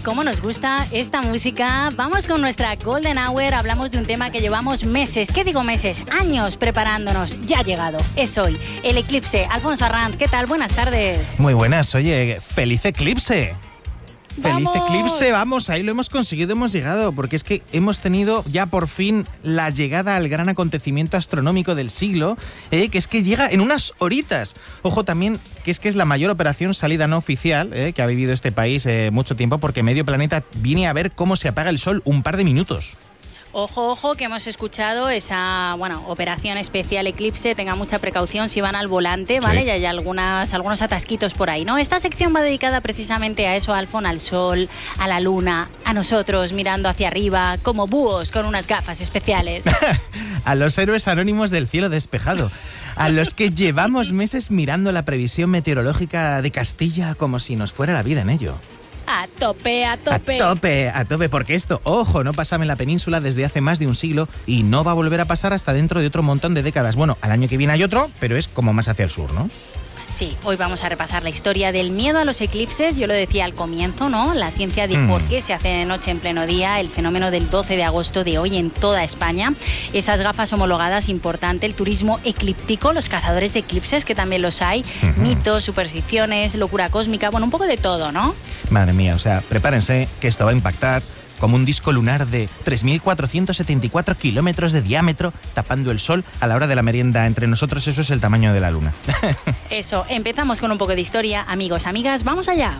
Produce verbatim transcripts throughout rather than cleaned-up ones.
cómo nos gusta esta música. Vamos con nuestra Golden Hour. Hablamos de un tema que llevamos meses, ¿qué digo meses? Años preparándonos. Ya ha llegado, es hoy. El eclipse. Alfonso Arranz, ¿qué tal? Buenas tardes. Muy buenas, oye, feliz eclipse. ¡Feliz ¡Vamos! eclipse! Vamos, ahí lo hemos conseguido, hemos llegado, porque es que hemos tenido ya por fin la llegada al gran acontecimiento astronómico del siglo, eh, que es que llega en unas horitas. Ojo también, que es que es la mayor operación salida no oficial eh, que ha vivido este país eh, mucho tiempo, porque medio planeta viene a ver cómo se apaga el sol un par de minutos. Ojo, ojo, que hemos escuchado esa, bueno, operación especial eclipse. Tenga mucha precaución si van al volante, ¿vale? Sí. Y hay algunas, algunos atasquitos por ahí, ¿no? Esta sección va dedicada precisamente a eso, Alfon, al sol, a la luna, a nosotros mirando hacia arriba, como búhos con unas gafas especiales. A los héroes anónimos del cielo despejado. A los que llevamos meses mirando la previsión meteorológica de Castilla como si nos fuera la vida en ello. A tope, a tope. A tope, a tope, porque esto, ojo, no pasaba en la península desde hace más de un siglo y no va a volver a pasar hasta dentro de otro montón de décadas. Bueno, al año que viene hay otro, pero es como más hacia el sur, ¿no? Sí, hoy vamos a repasar la historia del miedo a los eclipses. Yo lo decía al comienzo, ¿no? La ciencia de Mm. por qué se hace de noche en pleno día, el fenómeno del doce de agosto de hoy en toda España. Esas gafas homologadas, importante, el turismo eclíptico, los cazadores de eclipses, que también los hay, Ujú. mitos, supersticiones, locura cósmica, bueno, un poco de todo, ¿no? Madre mía, o sea, prepárense que esto va a impactar como un disco lunar de tres mil cuatrocientos setenta y cuatro kilómetros de diámetro, tapando el sol a la hora de la merienda. Entre nosotros eso es el tamaño de la luna. Eso, empezamos con un poco de historia. Amigos, amigas, vamos allá.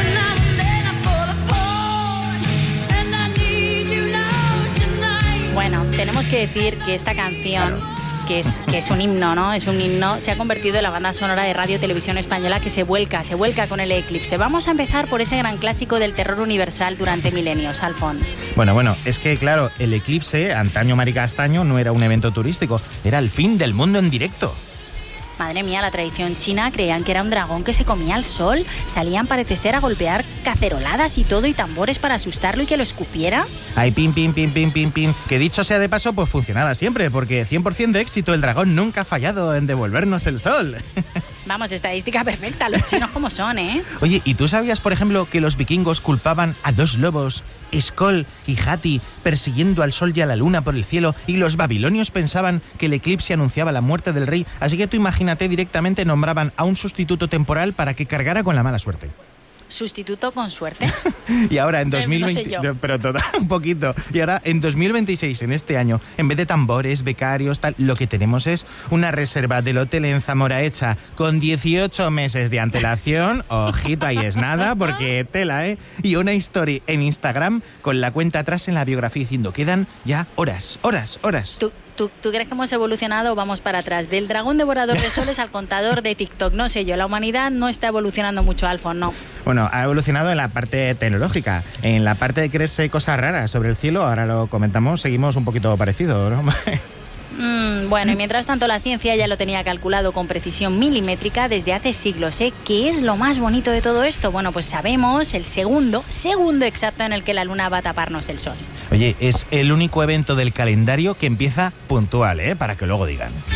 Bueno, tenemos que decir que esta canción, que es, que es un himno, ¿no? Es un himno, se ha convertido en la banda sonora de Radio Televisión Española que se vuelca, se vuelca con el eclipse. Vamos a empezar por ese gran clásico del terror universal durante milenios, Alfon. Bueno, bueno, es que claro, el eclipse, antaño maricastaño, no era un evento turístico, era el fin del mundo en directo. Madre mía, la tradición china creían que era un dragón que se comía al sol. Salían, parece ser, a golpear caceroladas y todo y tambores para asustarlo y que lo escupiera. Ay, pim, pim, pim, pim, pim, pim. Que dicho sea de paso, pues funcionaba siempre, porque cien por ciento de éxito, el dragón nunca ha fallado en devolvernos el sol. Vamos, estadística perfecta, los chinos como son, ¿eh? Oye, ¿y tú sabías, por ejemplo, que los vikingos culpaban a dos lobos, Skoll y Hati, persiguiendo al sol y a la luna por el cielo, y los babilonios pensaban que el eclipse anunciaba la muerte del rey? Así que tú imagínate, directamente nombraban a un sustituto temporal para que cargara con la mala suerte. Sustituto con suerte. Y ahora en Eh, dos mil veinte... no sé yo. Pero todo, un poquito. Y ahora en dos mil veintiséis, en este año, en vez de tambores, becarios, tal, lo que tenemos es una reserva del hotel en Zamora hecha con dieciocho meses de antelación. Ojito, ahí es nada, porque tela, ¿eh? Y una story en Instagram con la cuenta atrás en la biografía diciendo, quedan ya horas, horas, horas. ¿Tú, tú, ¿Tú crees que hemos evolucionado o vamos para atrás? Del dragón devorador de soles al contador de TikTok. No sé yo, la humanidad no está evolucionando mucho, Alfon, no. Bueno, ha evolucionado en la parte tecnológica. En la parte de creerse cosas raras sobre el cielo, ahora lo comentamos, seguimos un poquito parecido, ¿no? Mm, bueno, y mientras tanto la ciencia ya lo tenía calculado con precisión milimétrica desde hace siglos, ¿eh? ¿Qué es lo más bonito de todo esto? Bueno, pues sabemos el segundo, segundo exacto en el que la luna va a taparnos el sol. Oye, es el único evento del calendario que empieza puntual, ¿eh? Para que luego digan.